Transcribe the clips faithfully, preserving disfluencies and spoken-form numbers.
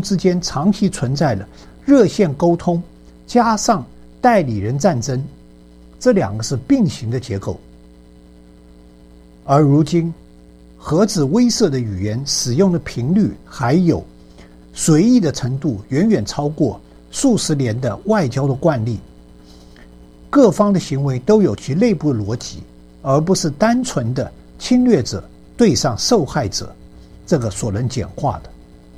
之间长期存在了热线沟通加上代理人战争，这两个是并行的结构。而如今核子威慑的语言使用的频率还有随意的程度远远超过数十年的外交的惯例，各方的行为都有其内部逻辑，而不是单纯的侵略者对上受害者这个所能简化的。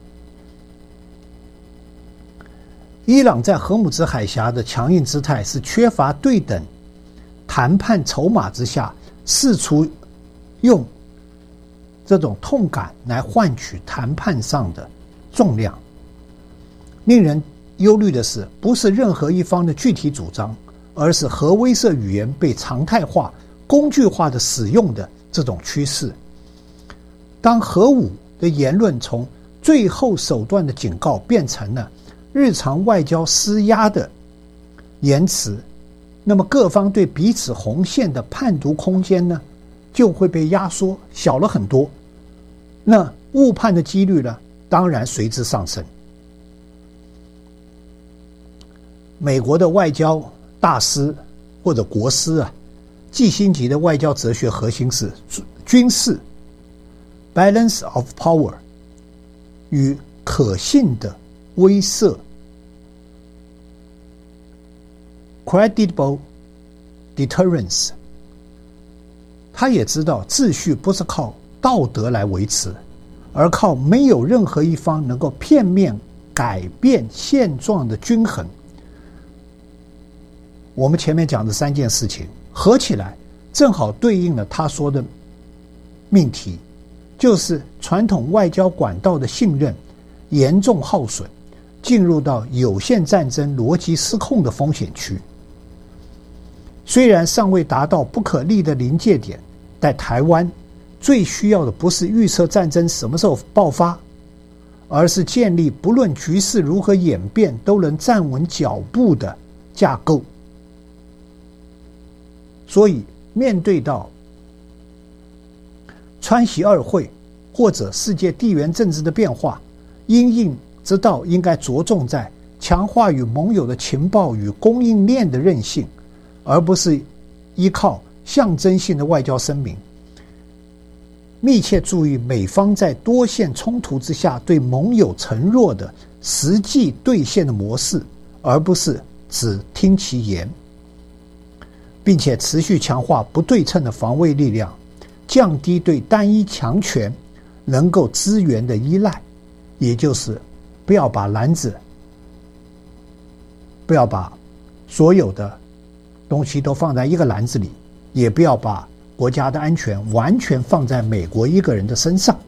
伊朗在荷姆兹海峡的强硬姿态是缺乏对等谈判筹码之下，试图用这种痛感来换取谈判上的重量。令人忧虑的是，不是任何一方的具体主张，而是核威慑语言被常态化、工具化的使用的这种趋势。当核武的言论从最后手段的警告变成了日常外交施压的言辞，那么各方对彼此红线的判读空间呢，就会被压缩小了很多。那误判的几率呢，当然随之上升。美国的外交大师或者国师啊，季辛吉的外交哲学核心是军事 balance of power 与可信的威慑 credible deterrence。 他也知道秩序不是靠道德来维持，而靠没有任何一方能够片面改变现状的均衡。我们前面讲的三件事情合起来正好对应了他说的命题，就是传统外交管道的信任严重耗损，进入到有限战争逻辑失控的风险区。虽然尚未达到不可逆的临界点，但台湾最需要的不是预测战争什么时候爆发，而是建立不论局势如何演变都能站稳脚步的架构。所以面对到川习二会或者世界地缘政治的变化，因应之道应该着重在强化与盟友的情报与供应链的韧性，而不是依靠象征性的外交声明。密切注意美方在多线冲突之下对盟友承诺的实际兑现的模式，而不是只听其言，并且持续强化不对称的防卫力量，降低对单一强权能够资源的依赖，也就是不要把篮子，不要把所有的东西都放在一个篮子里，也不要把国家的安全完全放在美国一个人的身上。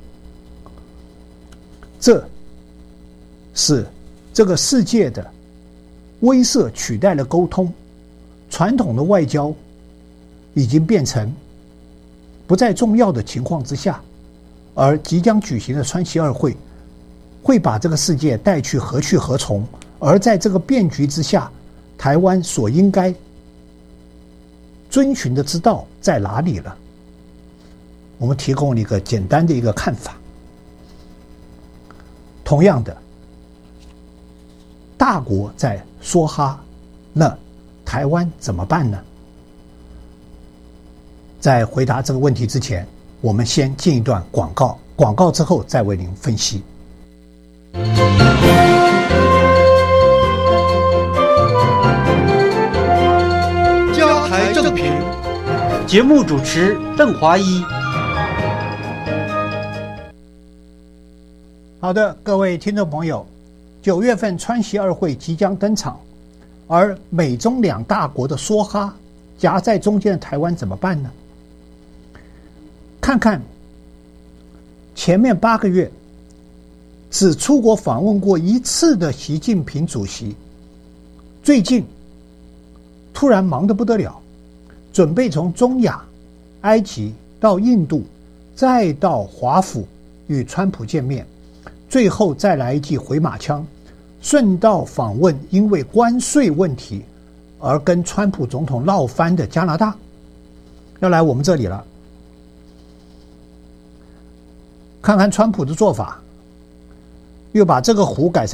这是这个世界的威慑取代了沟通，传统的外交已经变成不再重要的情况之下，而即将举行的川习二会会把这个世界带去何去何从，而在这个变局之下，台湾所应该遵循的之道在哪里了？我们提供了一个简单的一个看法。同样的，大国在梭哈，那台湾怎么办呢？在回答这个问题之前，我们先进一段广告，广告之后再为您分析。 加台正评， 节目主持邓华一。 好的，各位听众朋友，九月份川习二会即将登场，而美中两大国的梭哈夹在中间的台湾怎么办呢？看看前面八个月只出国访问过一次的习近平主席，最近突然忙得不得了，准备从中亚、埃及到印度，再到华府与川普见面，最后再来一记回马枪，顺道访问因为关税问题而跟川普总统闹翻的加拿大，要来我们这里了。看看川普的做法， 又把这个湖改成